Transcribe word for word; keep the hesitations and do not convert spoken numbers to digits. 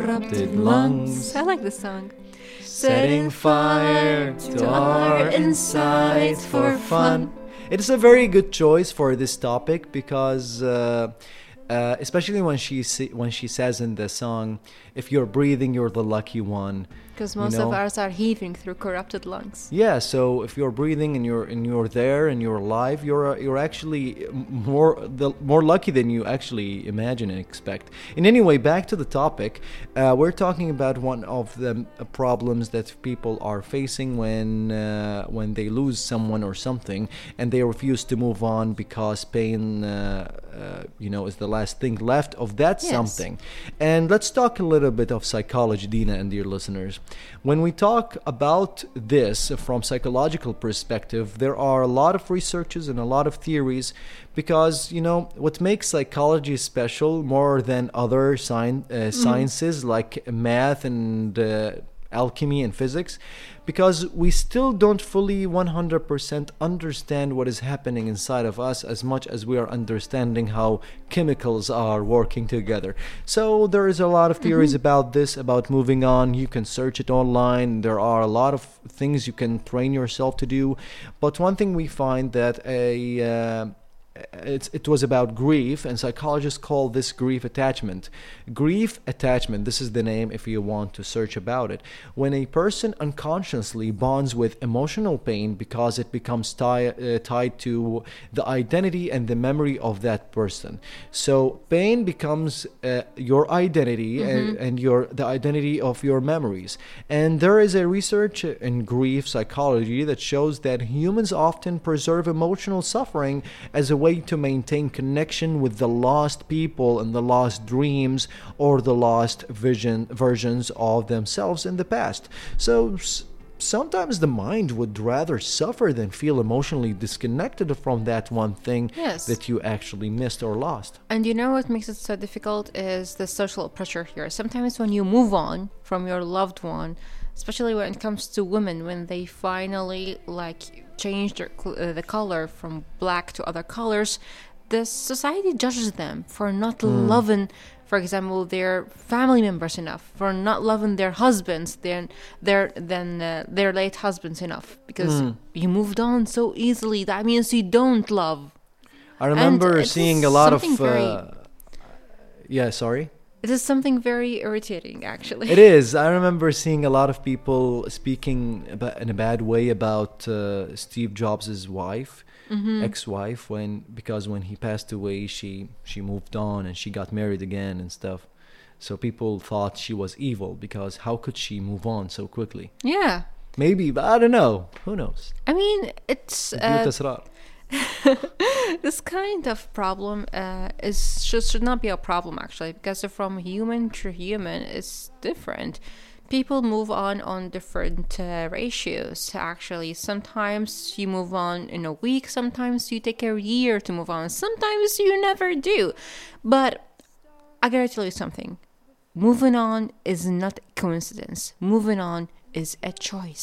corrupted lungs. I like this song. Setting fire to our insides for fun. It is a very good choice for this topic because, uh, uh, especially when she si- when she says in the song, "If you're breathing, you're the lucky one." Because most you know? of us are heaving through corrupted lungs. Yeah, so if you're breathing and you're and you're there and you're alive, you're uh, you're actually more the more lucky than you actually imagine and expect. In any way, back to the topic, uh, we're talking about one of the uh, problems that people are facing when uh, when they lose someone or something, and they refuse to move on because pain, uh, uh, you know, is the last thing left of that Yes. something. And let's talk a little bit of psychology, Dina, and dear listeners. When we talk about this from psychological perspective, there are a lot of researches and a lot of theories because, you know, what makes psychology special more than other sci- uh, sciences like math and uh, alchemy and physics, because we still don't fully one hundred percent understand what is happening inside of us as much as we are understanding how chemicals are working together. So there is a lot of theories mm-hmm. about this, about moving on. You can search it online. There are a lot of things you can train yourself to do. But one thing we find that a... Uh, It's, it was about grief, and psychologists call this grief attachment. Grief attachment, this is the name if you want to search about it. When a person unconsciously bonds with emotional pain because it becomes tie, uh, tied to the identity and the memory of that person. So pain becomes uh, your identity mm-hmm. and, and your the identity of your memories. And there is a research in grief psychology that shows that humans often preserve emotional suffering as a way to maintain connection with the lost people and the lost dreams or the lost vision versions of themselves in the past. So s- sometimes the mind would rather suffer than feel emotionally disconnected from that one thing yes. that you actually missed or lost. And you know what makes it so difficult is the social pressure here. Sometimes when you move on from your loved one, especially when it comes to women, when they finally like change their, uh, the color from black to other colors, the society judges them for not mm. loving, for example, their family members enough, for not loving their husbands, their their then uh, their late husbands enough, because mm. you moved on so easily. That means you don't love. I remember seeing a lot of. Uh, very, yeah, sorry. It is something very irritating, actually. It is. I remember seeing a lot of people speaking about, in a bad way about uh, Steve Jobs' wife, mm-hmm. ex-wife, when because when he passed away, she she moved on and she got married again and stuff. So people thought she was evil because how could she move on so quickly? Yeah. Maybe, but I don't know. Who knows? I mean, it's... Uh, this kind of problem uh, is should, should not be a problem, actually, because from human to human it's different. People move on on different uh, ratios, actually. Sometimes you move on in a week, sometimes you take a year to move on, sometimes you never do. But I gotta tell you something. Moving on is not a coincidence. Moving on is a choice.